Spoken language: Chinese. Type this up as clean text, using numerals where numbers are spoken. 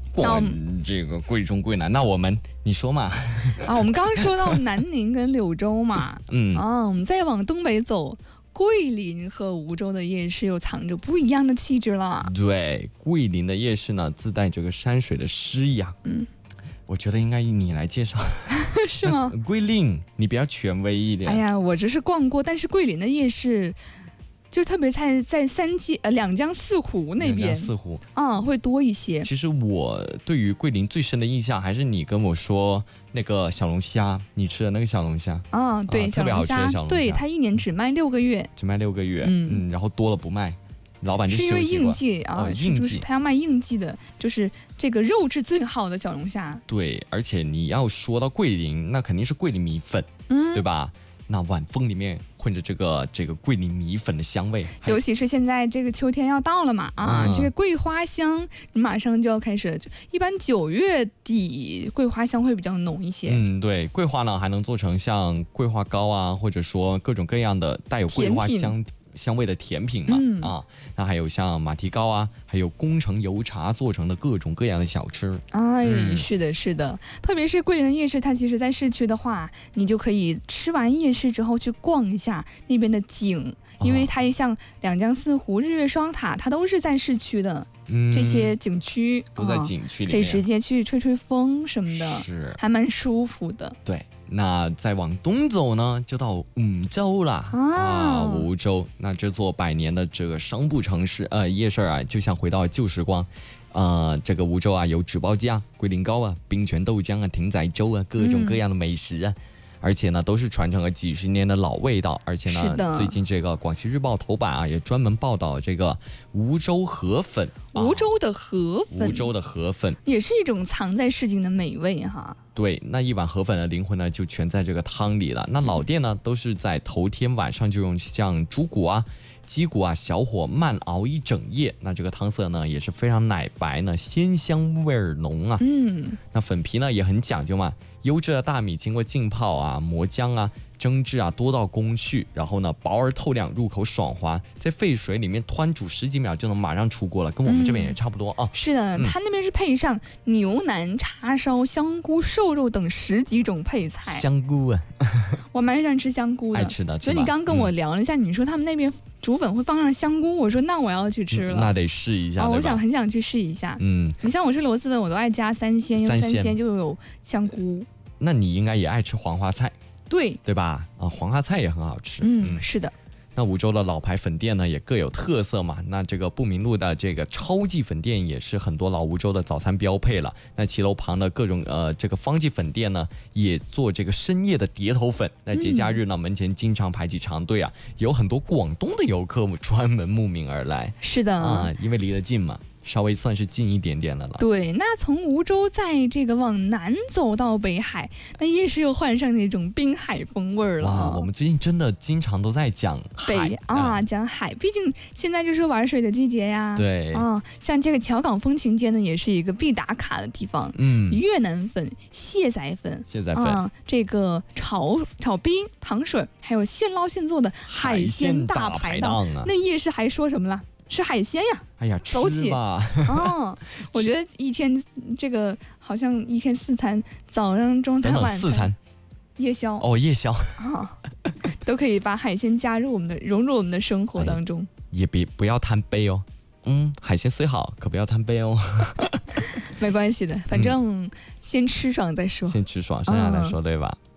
逛这个贵中贵南，那你说嘛？ 我们刚刚说到南宁跟柳州嘛，我们再往东北走，桂林和梧州的夜市又藏着不一样的气质了。 对，桂林的夜市呢，自带这个山水的诗意啊。我觉得应该你来介绍。 是吗？ 桂林，你比较权威一点。 哎呀，我只是逛过，但是桂林的夜市，就特别在两江四湖那边， 四湖会多一些。 其实我对于桂林最深的印象还是你跟我说那个小龙虾，你吃的那个小龙虾。 对， 特别好吃的小龙虾。 对，它1年只卖6个月， 然后多了不卖。老板就是因为应季就是他要卖应季的，就是这个肉质最好的小龙虾。 对，而且你要说到桂林，那肯定是桂林米粉，对吧？那晚风里面混着这个桂林米粉的香味， 尤其是现在这个秋天要到了嘛，这个桂花香马上就要开始了。一般9月底桂花香会比较浓一些。 对，桂花呢还能做成像桂花糕啊，或者说各种各样的带有桂花香味的甜品嘛，那还有像马蹄糕啊，还有宫城油茶做成的各种各样的小吃。 是的，是的，特别是桂林的夜市，它其实在市区的话，你就可以吃完夜市之后去逛一下那边的景，因为它像两江四湖、日月双塔，它都是在市区的。这些景区都在景区里面， 可以直接去吹吹风什么的， 是还蛮舒服的。 对，那再往东走呢，就到梧州啦。梧州，那这座100年的这个商埠城市，夜市啊，就像回到旧时光。这个梧州啊，有纸包鸡啊、龟苓膏啊、冰泉豆浆啊、艇仔粥啊，各种各样的美食啊。而且呢，都是传承了几十年的老味道。而且呢，最近这个广西日报头版啊，也专门报道这个梧州河粉。 梧州的河粉也是一种藏在市井的美味哈。 对，那一碗河粉的灵魂呢，就全在这个汤里了。那老店呢，都是在头天晚上就用像猪骨啊、鸡骨啊，小火慢熬一整夜。那这个汤色呢，也是非常奶白呢，鲜香味儿浓啊。那粉皮呢也很讲究嘛，优质的大米经过浸泡啊、磨浆啊、蒸制啊，多道工序，然后呢薄而透亮，入口爽滑，在沸水里面汆煮10几秒就能马上出锅了，跟我们这边也差不多啊。 是的，它那边是配上牛腩、叉烧、香菇、瘦肉等10几种配菜。 香菇啊， 我蛮喜欢吃香菇的， 爱吃的。 所以你刚跟我聊了一下，你说他们那边煮粉会放上香菇，我说那我要去吃了， 那得试一下。 我很想去试一下。你像我吃螺蛳粉，我都爱加3鲜，因为3鲜就有香菇。 那你应该也爱吃黄花菜，对吧？黄花菜也很好吃。 是的。 那梧州的老牌粉店呢，也各有特色嘛。那这个不明路的这个超记粉店也是很多老梧州的早餐标配了。那骑楼旁的各种这个方记粉店呢，也做这个深夜的碟头粉。那节假日呢，门前经常排起长队啊，有很多广东的游客专门慕名而来。 是的， 因为离得近嘛。稍微算是近一点点的了。 对，那从梧州在这个往南走到北海，那夜市又换上那种滨海风味了。 我们最近真的经常都在讲海讲海，毕竟现在就是玩水的季节呀。 对， 像这个桥港风情街呢，也是一个必打卡的地方。越南粉、蟹仔粉，这个炒冰、糖水，还有现捞现做的海鲜大排档啊。那夜市还说什么了？吃海鲜呀！ 哎呀， 走起吧！ 我觉得一天这个好像一天4餐，早上、中餐、晚餐、4餐， 夜宵夜宵都可以把海鲜融入我们的生活当中。 也不要贪杯哦。海鲜虽好，可不要贪杯哦。 没关系的，反正先吃爽再说。 先吃爽，剩下再说，对吧？